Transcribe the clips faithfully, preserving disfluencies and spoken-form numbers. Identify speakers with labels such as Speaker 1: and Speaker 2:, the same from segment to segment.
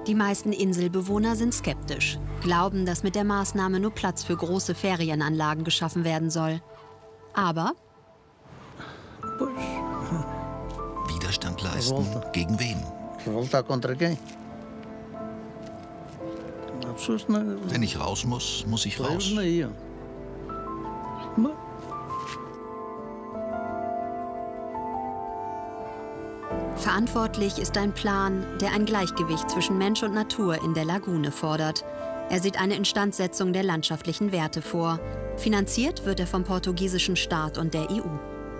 Speaker 1: Die meisten Inselbewohner sind skeptisch, glauben, dass mit der Maßnahme nur Platz für große Ferienanlagen geschaffen werden soll. Aber
Speaker 2: Widerstand leisten gegen wen? Wenn ich raus muss, muss ich raus.
Speaker 1: Verantwortlich ist ein Plan, der ein Gleichgewicht zwischen Mensch und Natur in der Lagune fordert. Er sieht eine Instandsetzung der landschaftlichen Werte vor. Finanziert wird er vom portugiesischen Staat und der E U.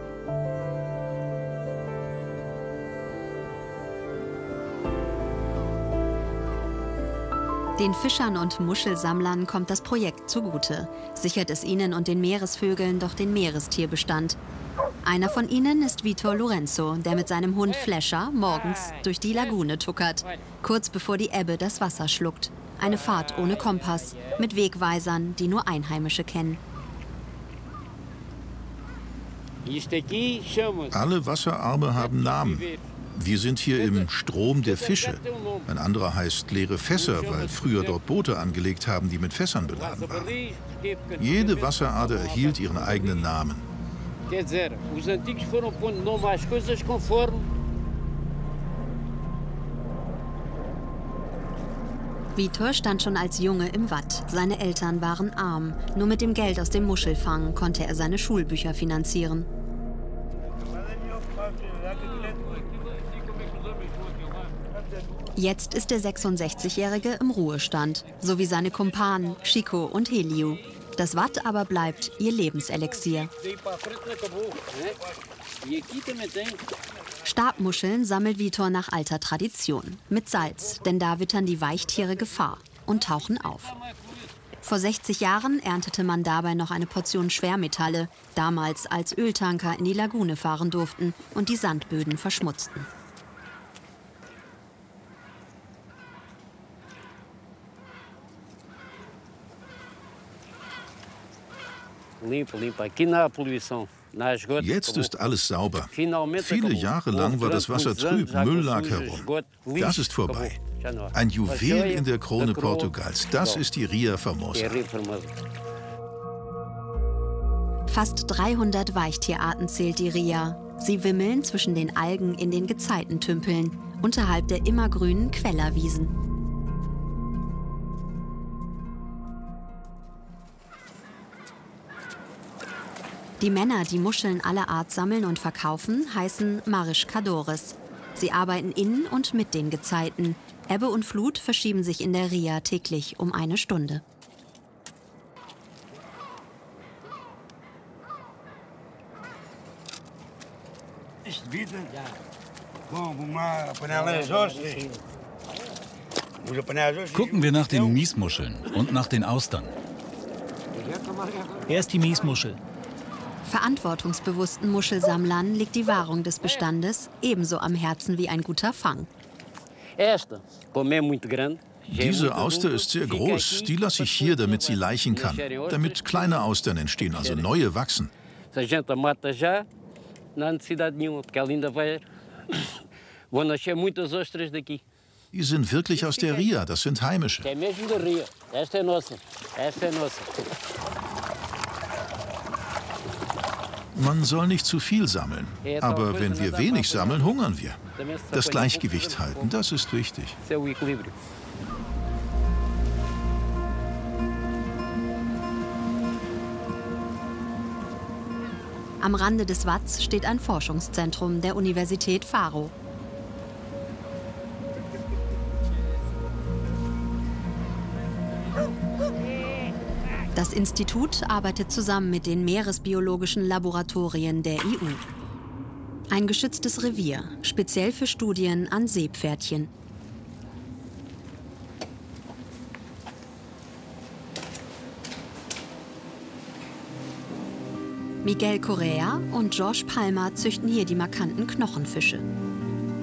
Speaker 1: Den Fischern und Muschelsammlern kommt das Projekt zugute, sichert es ihnen und den Meeresvögeln doch den Meerestierbestand. Einer von ihnen ist Vitor Lourenço, der mit seinem Hund Flescher morgens durch die Lagune tuckert, kurz bevor die Ebbe das Wasser schluckt. Eine Fahrt ohne Kompass, mit Wegweisern, die nur Einheimische kennen.
Speaker 3: Alle Wasserarme haben Namen. Wir sind hier im Strom der Fische. Ein anderer heißt leere Fässer, weil früher dort Boote angelegt haben, die mit Fässern beladen waren. Jede Wasserader erhielt ihren eigenen Namen.
Speaker 1: Vitor stand schon als Junge im Watt. Seine Eltern waren arm. Nur mit dem Geld aus dem Muschelfang konnte er seine Schulbücher finanzieren. Jetzt ist der sechsundsechzigjährige im Ruhestand, so wie seine Kumpanen Chico und Heliu. Das Watt aber bleibt ihr Lebenselixier. Stabmuscheln sammelt Vitor nach alter Tradition. Mit Salz, denn da wittern die Weichtiere Gefahr und tauchen auf. Vor sechzig Jahren erntete man dabei noch eine Portion Schwermetalle, damals als Öltanker in die Lagune fahren durften und die Sandböden verschmutzten.
Speaker 3: Jetzt ist alles sauber. Viele Jahre lang war das Wasser trüb, Müll lag herum. Das ist vorbei. Ein Juwel in der Krone Portugals. Das ist die Ria Formosa.
Speaker 1: Fast dreihundert Weichtierarten zählt die Ria. Sie wimmeln zwischen den Algen in den Gezeitentümpeln, unterhalb der immergrünen Quellerwiesen. Die Männer, die Muscheln aller Art sammeln und verkaufen, heißen Mariscadores. Sie arbeiten in und mit den Gezeiten. Ebbe und Flut verschieben sich in der Ria täglich um eine Stunde.
Speaker 4: Gucken wir nach den Miesmuscheln und nach den Austern.
Speaker 5: Erst die Miesmuschel.
Speaker 1: Verantwortungsbewussten Muschelsammlern liegt die Wahrung des Bestandes ebenso am Herzen wie ein guter Fang.
Speaker 3: Diese Auster ist sehr groß. Die lasse ich hier, damit sie laichen kann. Damit kleine Austern entstehen, also neue wachsen. Die sind wirklich aus der Ria, das sind heimische. Man soll nicht zu viel sammeln. Aber wenn wir wenig sammeln, hungern wir. Das Gleichgewicht halten, das ist wichtig.
Speaker 1: Am Rande des Watts steht ein Forschungszentrum der Universität Faro. Das Institut arbeitet zusammen mit den meeresbiologischen Laboratorien der E U. Ein geschütztes Revier, speziell für Studien an Seepferdchen. Miguel Correa und Jorge Palma züchten hier die markanten Knochenfische.